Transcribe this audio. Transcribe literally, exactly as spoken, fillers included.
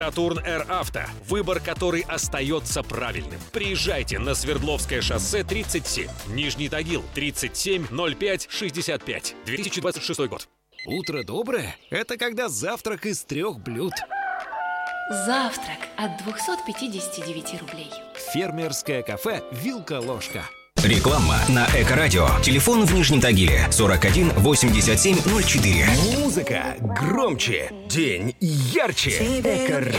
Сатурн Р Авто. Выбор, который остается правильным. Приезжайте на Свердловское шоссе тридцать семь. Нижний Тагил. тридцать семь ноль пять шестьдесят пять. две тысячи двадцать шестой год. Утро доброе – это когда завтрак из трех блюд. Завтрак от двухсот пятидесяти девяти рублей. Фермерское кафе «Вилка-ложка». Реклама на Эко-радио. Телефон в Нижнем Тагиле сорок один восемьдесят семь ноль четыре. Музыка громче, день ярче. Эко-радио.